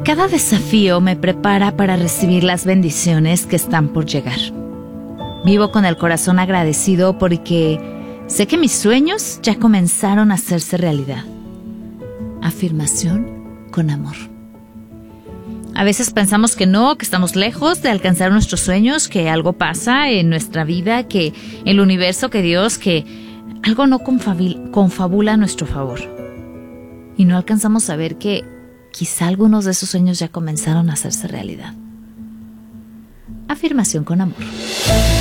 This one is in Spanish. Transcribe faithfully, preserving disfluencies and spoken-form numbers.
Cada desafío me prepara para recibir las bendiciones que están por llegar. Vivo con el corazón agradecido porque sé que mis sueños ya comenzaron a hacerse realidad. Afirmación con amor. A veces pensamos que no, que estamos lejos de alcanzar nuestros sueños, que algo pasa en nuestra vida, que el universo, que Dios, que algo no confabula a nuestro favor. Y no alcanzamos a ver que quizá algunos de esos sueños ya comenzaron a hacerse realidad. Afirmación con amor.